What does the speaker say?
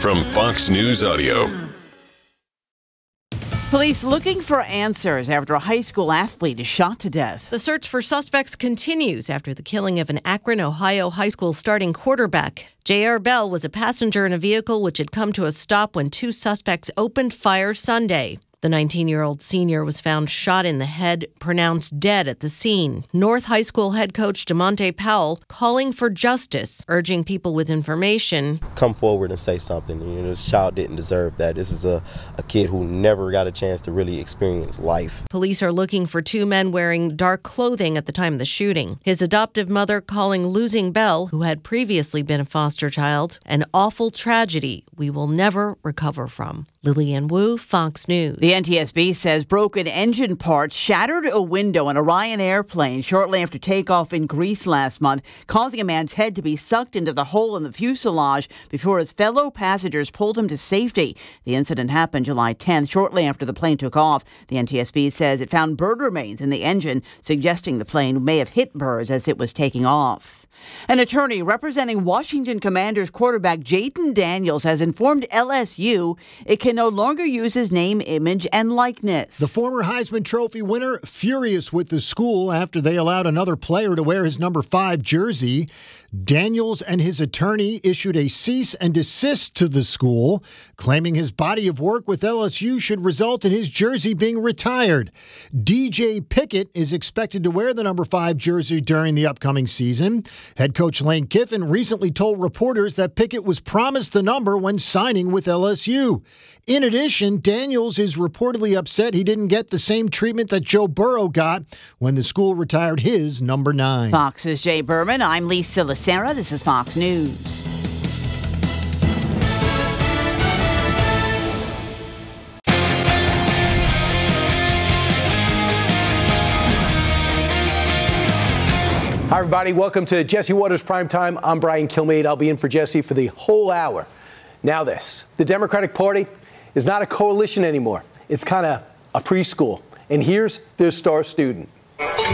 from Fox News Audio. Police looking for answers after a high school athlete is shot to death. The search for suspects continues after the killing of an Akron, Ohio high school starting quarterback. J.R. Bell was a passenger in a vehicle which had come to a stop when two suspects opened fire Sunday. The 19-year-old senior was found shot in the head, pronounced dead at the scene. North High School head coach DeMonte Powell calling for justice, urging people with information. Come forward and say something. You know, this child didn't deserve that. This is a kid who never got a chance to really experience life. Police are looking for two men wearing dark clothing at the time of the shooting. His adoptive mother calling losing Bell, who had previously been a foster child, an awful tragedy we will never recover from. Lillian Wu, Fox News. The NTSB says broken engine parts shattered a window on a Ryan airplane shortly after takeoff in Greece last month, causing a man's head to be sucked into the hole in the fuselage before his fellow passengers pulled him to safety. The incident happened July 10th, shortly after the plane took off. The NTSB says it found bird remains in the engine, suggesting the plane may have hit birds as it was taking off. An attorney representing Washington Commanders quarterback Jayden Daniels has informed LSU it can no longer use his name, image, and likeness. The former Heisman Trophy winner furious with the school after they allowed another player to wear his number 5 jersey. Daniels and his attorney issued a cease and desist to the school, claiming his body of work with LSU should result in his jersey being retired. DJ Pickett is expected to wear the number 5 jersey during the upcoming season. Head coach Lane Kiffin recently told reporters that Pickett was promised the number when signing with LSU. In addition, Daniels is reportedly upset he didn't get the same treatment that Joe Burrow got when the school retired his number 9. Fox's Jay Berman. I'm Lisa Lacera. This is Fox News. Hi, everybody. Welcome to Jesse Watters Primetime. I'm Brian Kilmeade. I'll be in for Jesse for the whole hour. Now this. The Democratic Party is not a coalition anymore. It's kind of a preschool. And here's their star student.